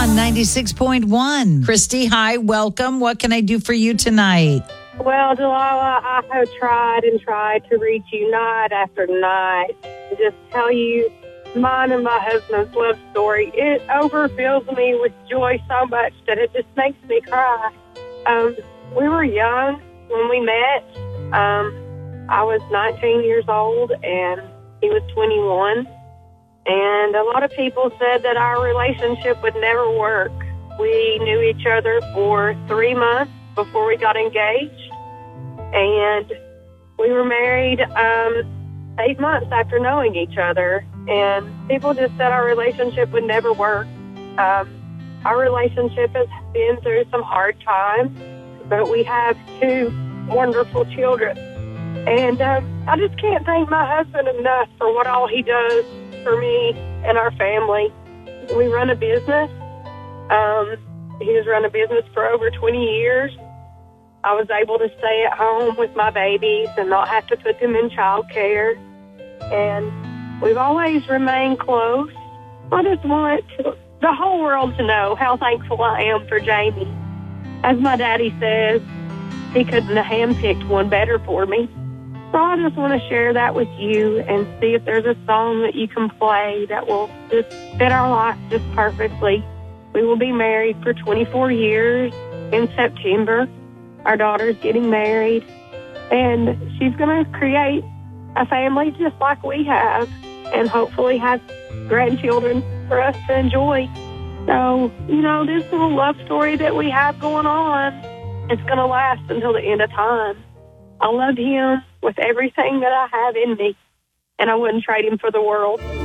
on 96.1. Christy, hi, welcome. What can I do for you tonight? Well, Delilah, I have tried and tried to reach you night after night to just tell you mine and my husband's love story. It overfills me with joy so much that it just makes me cry. We were young when we met. I was 19 years old and he was 21. And a lot of people said that our relationship would never work. We knew each other for 3 months before we got engaged. And we were married 8 months after knowing each other. And people just said our relationship would never work. Our relationship has been through some hard times, but we have 2 wonderful children. And I just can't thank my husband enough for what all he does for me and our family. We run a business. He has run a business for over 20 years. I was able to stay at home with my babies and not have to put them in child care. And we've always remained close. I just want the whole world to know how thankful I am for Jamie. As my daddy says, he couldn't have handpicked one better for me. So I just want to share that with you and see if there's a song that you can play that will just fit our life just perfectly. We will be married for 24 years in September. Our daughter's getting married, and she's going to create a family just like we have and hopefully have grandchildren for us to enjoy. So, this little love story that we have going on, it's going to last until the end of time. I love him with everything that I have in me, and I wouldn't trade him for the world.